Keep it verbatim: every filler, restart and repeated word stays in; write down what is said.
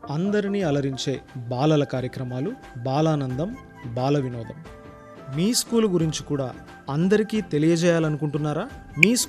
అందరినీ అలరించే బాలల కార్యక్రమాలు, బాలానందం, బాల వినోదం. మీ స్కూల్ గురించి కూడా అందరికీ తెలియజేయాలనుకుంటున్నారా? మీ